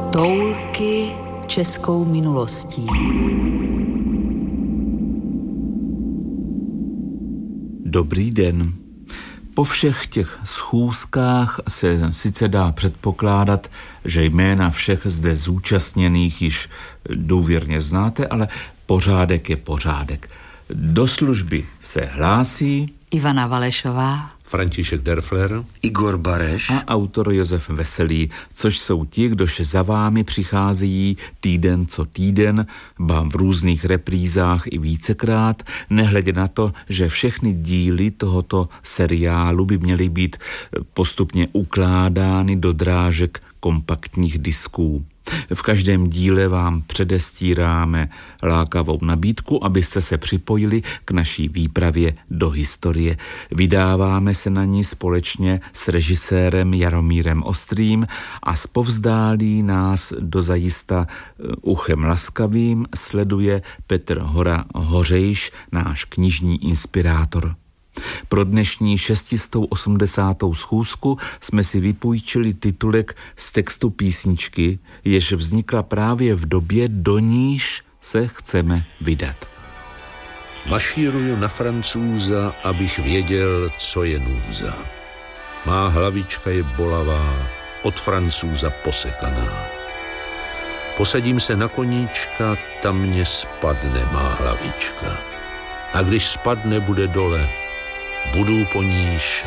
Toulky českou minulostí. Dobrý den. Po všech těch schůzkách se sice dá předpokládat, že jména všech zde zúčastněných již důvěrně znáte, ale pořádek je pořádek. Do služby se hlásí Ivana Valešová, František Derfler, Igor Bareš a autor Josef Veselý, což jsou ti, kdož za vámi přicházejí týden co týden, ba v různých reprízách i vícekrát, nehledě na to, že všechny díly tohoto seriálu by měly být postupně ukládány do drážek kompaktních disků. V každém díle vám předestíráme lákavou nabídku, abyste se připojili k naší výpravě do historie. Vydáváme se na ní společně s režisérem Jaromírem Ostrým a zpovzdálí nás dozajista uchem laskavým sleduje Petr Hora Hořejš, náš knižní inspirátor. Pro dnešní 680. schůzku jsme si vypůjčili titulek z textu písničky, jež vznikla právě v době, do níž se chceme vydat. Mašíruju na Francouza, abych věděl, co je núza. Má hlavička je bolavá, od Francouza posekaná. Posadím se na koníčka, tam mě spadne má hlavička. A když spadne, bude dole, budu po níž